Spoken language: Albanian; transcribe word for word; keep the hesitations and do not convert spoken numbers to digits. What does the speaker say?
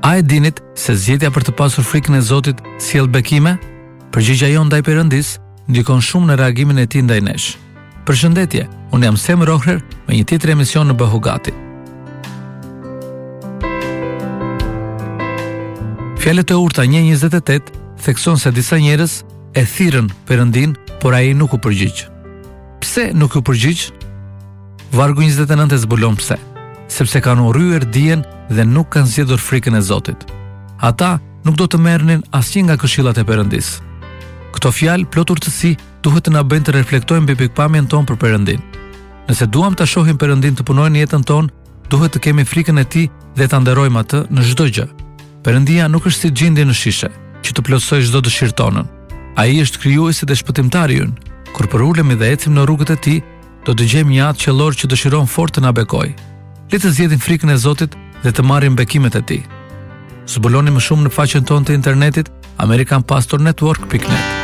A e dinit se zgjedhja për të pasur frikën e Zotit sjell bekime? Përgjigjja jon ndaj Perëndis ndikon shumë në reagimin e tij ndaj nesh. Përshëndetje, unë jam Semër Ohrer me një tjetër emision në Bëhugati. Fjalët e urta një njëzet e tetë thekson se disa njerëz e thirrën Perëndin, por ai nuk u përgjigj. Pse nuk u përgjigj? Vargu njëzet e nëntë e zbulon pse. Sepse kanë urryer dijen dhe nuk kanë zgjedhur frikën e Zotit. Ata nuk do të merrnin asnjë nga këshillat e Perëndis. Këto fjalë plot urtësi duhet të na bëjnë të reflektojmë mbi pikpamjen tonë për Perëndin. Nëse duam ta shohim Perëndin të punojë në jetën tonë, duhet të kemi frikën e tij dhe ta nderojmë atë në çdo gjë. Perëndia nuk është si gjendje në shishe, që të plotësojë çdo dëshirë tonën. Ai është krijuesi dhe shpëtimtari ynë. Kur përulemi dhe ecim në rrugët e tij, do të gjejmë një atë qellor që dëshiron fort të na bekojë. Le të zgjedhim frikën e Zotit dhe të marrim bekimet e tij. Zbuloni më shumë në faqen tonë të internetit american pastor network dot net.